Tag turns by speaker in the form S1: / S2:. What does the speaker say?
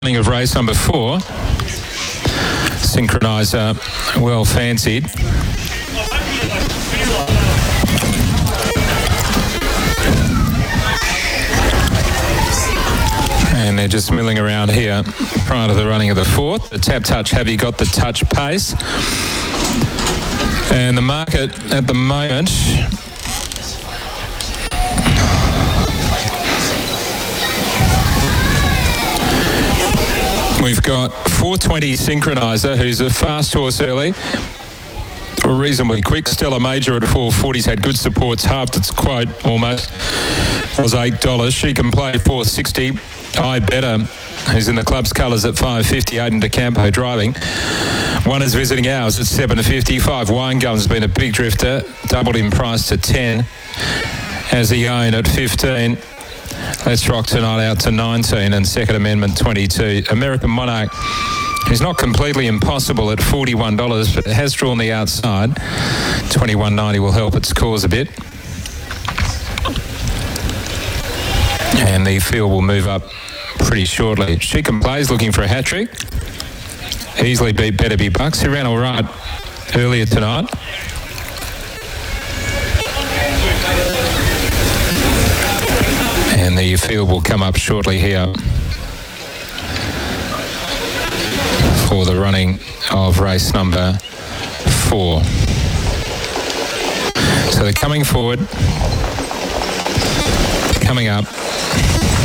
S1: Running of race number 4. Synchronizer, well fancied. And they're just milling around here prior to the running of the 4th. The Tap Touch Have You Got the Touch pace. And the market at the moment, we've got 420 Synchronizer, who's a fast horse early, or reasonably quick. Stella Major at 440's had good supports, halved its quote almost. It was $8. She can play 460. I Better, who's in the club's colours at 550. Aidan DeCampo driving. One is visiting ours at 750. 5 Wine Gum's been a big drifter, doubled in price to 10. Has he owned at 15. Let's Rock Tonight out to 19, and Second Amendment 22. American Monarch is not completely impossible at $41, but it has drawn the outside. $21.90 will help its cause a bit. And the field will move up pretty shortly. She Can Play's looking for a hat-trick. Easily beat Better Be Bucks, who ran all right earlier tonight. And the field will come up shortly here for the running of race number 4. So they're coming forward, coming up.